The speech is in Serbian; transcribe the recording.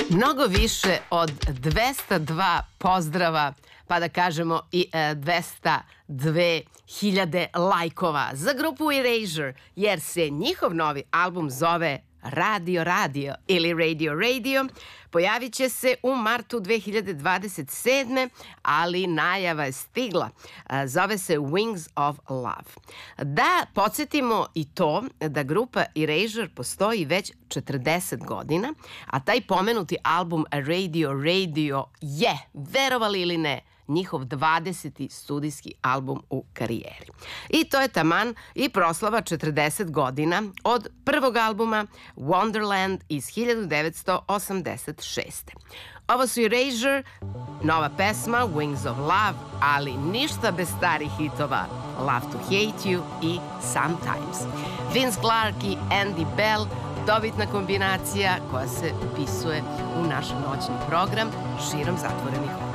Mnogo više od 202 pozdrava, pa da kažemo i 202.000 lajkova za grupu Erasure, jer se njihov novi album zove Radio Radio ili Radio Radio. Pojavit će se u martu 2027. ali najava je stigla. Zove se Wings of Love. Da podsjetimo i to da grupa Erasure postoji već 40 godina, a taj pomenuti album Radio Radio je, verovali ili ne, njihov 20. studijski album u karijeri. I to je taman i proslava 40 godina od prvog albuma Wonderland iz 1986. Ovo su Erasure, nova pesma Wings of Love, ali ništa bez starih hitova Love to Hate You i Sometimes. Vince Clarke i Andy Bell, dobitna kombinacija koja se upisuje u naš noćni program širom zatvorenih očiju.